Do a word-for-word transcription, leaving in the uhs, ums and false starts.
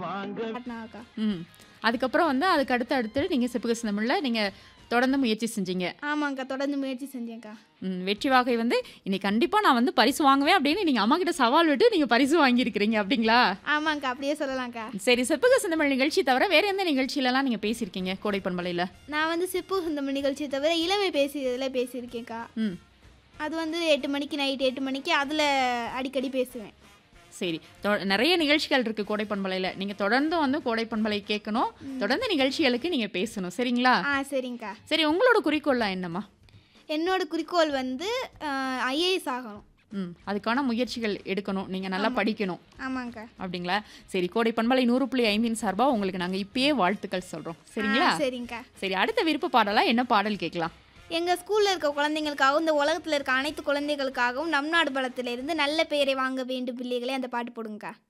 பாட்னாக்கா. ம். அதுக்கப்புறம் வந்து அதுக்கு அடுத்து அடுத்து நீங்க சிப்புக சிந்தமிழ்ல நீங்க தொடர்ந்து முயற்சி செஞ்சீங்க. ஆமாங்க்கா. தொடர்ந்து முயற்சி செஞ்சேன்க்கா. ம். வெற்றி வாகை வந்து இன்னைக்கு கண்டிப்பா நான் வந்து பரிசு வாங்குவேன் அப்படின்னு நீங்க அம்மா கிட்ட சவால் விட்டு நீங்க பரிசு வாங்கியிருக்கிறீங்க அப்படிங்களா? ஆமாங்க்கா. அப்படியே சொல்லலாம்க்கா. சரி, சிப்புக சிந்தமிழ் நிகழ்ச்சி தவிர வேற எந்த நிகழ்ச்சியிலலாம் நீங்க பேசியிருக்கீங்க கோடை பண்பலையில? நான் வந்து சிப்பு சிந்தமிழ் நிகழ்ச்சியை தவிர இளமை பேசியதில் பேசியிருக்கேன்க்கா. ம். அது வந்து எட்டு மணிக்கு நைட் எட்டு மணிக்கு அதில் அடிக்கடி பேசுவேன். சரி. தொ நிறைய நிகழ்ச்சிகள் இருக்கு கோடை பண்பலையில. நீங்க தொடர்ந்து வந்து கோடை பண்பலை கேட்கணும். தொடர்ந்து நிகழ்ச்சிகளுக்கு நீங்க பேசணும். சரிங்களா? ஆ சரிங்க்கா. சரி, உங்களோட குறிக்கோள்லாம் என்னம்மா? என்னோட குறிக்கோள் வந்து ஐஏஎஸ் ஆகணும். ம். அதுக்கான முயற்சிகள் எடுக்கணும். நீங்க நல்லா படிக்கணும். ஆமாங்க்கா. அப்படிங்களா? சரி, கோடை பண்பலை நூறு புள்ளி ஐந்தின் சார்பா உங்களுக்கு நாங்க இப்பயே வாழ்த்துக்கள் சொல்றோம். சரிங்களா? சரிங்க்கா. சரி, அடுத்த விருப்ப பாடலா என்ன பாடல் கேட்கலாம்? எங்கள் ஸ்கூலில் இருக்க குழந்தைங்களுக்காகவும் இந்த உலகத்தில் இருக்க அனைத்து குழந்தைகளுக்காகவும் நம் நாடு பலத்திலிருந்து நல்ல பெயரை வாங்க வேண்டும் பிள்ளைகளே அந்த பாட்டு போடுங்கக்கா.